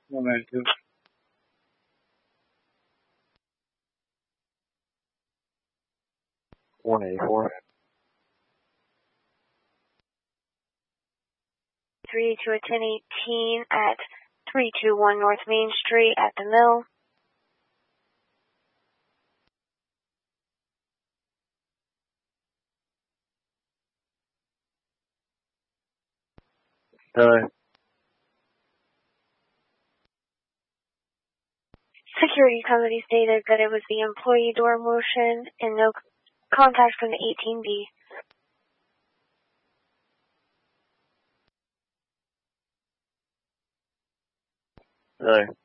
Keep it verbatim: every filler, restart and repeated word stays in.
Momentum. one eighty-four. three to a ten eighteen at three two one North Main Street at the mill. Hello. Security company stated that it was the employee door motion and no contact from the eighteen B. Hello.